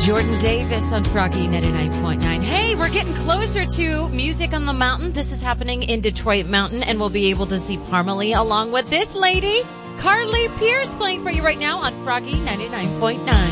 Jordan Davis on Froggy 99.9. Hey, we're getting closer to Music on the Mountain. This is happening in Detroit Mountain, and we'll be able to see Parmalee along with this lady, Carly Pierce, playing for you right now on Froggy 99.9.